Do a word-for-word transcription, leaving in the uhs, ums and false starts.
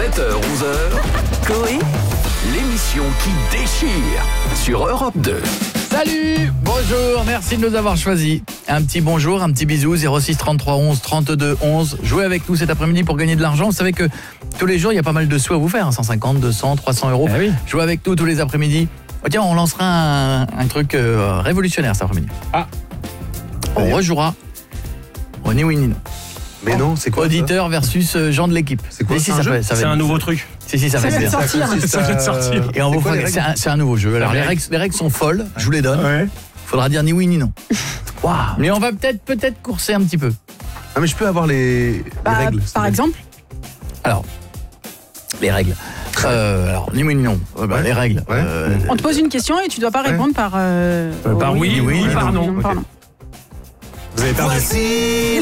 sept heures onze heures, Coé, l'émission qui déchire sur Europe deux. Salut, bonjour, merci de nous avoir choisis. Un petit bonjour, un petit bisou, zéro six trente-trois onze trente-deux onze. Jouez avec nous cet après-midi pour gagner de l'argent. Vous savez que tous les jours, il y a pas mal de sous à vous faire, hein, cent cinquante, deux cents, trois cents euros. Ah oui. Jouez avec nous tous les après-midi. Oh, tiens, on lancera un, un truc euh, révolutionnaire cet après-midi. Ah. On rejouera au ni oui ni non. Mais non, c'est quoi Auditeur versus euh, gens de l'équipe. C'est quoi, Mais si, c'est un ça jeu peut- ça va C'est être- un nouveau truc. Si, si, ça va Ça être vient de bien. sortir. Ça vient de sortir. Et on vous quoi, fera- les c'est un, c'est un nouveau jeu. Alors les règles, les règles sont folles, je vous les donne. Ouais. Faudra dire ni oui ni non. Waouh. Mais on va peut-être peut-être courser un petit peu. Ah mais je peux avoir les, les Bah, règles. par exemple, Alors, les règles. Euh, alors, ni oui ni non. Euh, bah, Ouais. Les règles. Ouais. Euh, on te pose une question et tu dois pas Ouais. répondre par... euh, Euh, par oui, oui, oui, non. par non. pardon. Ok. Vous avez perdu. Voici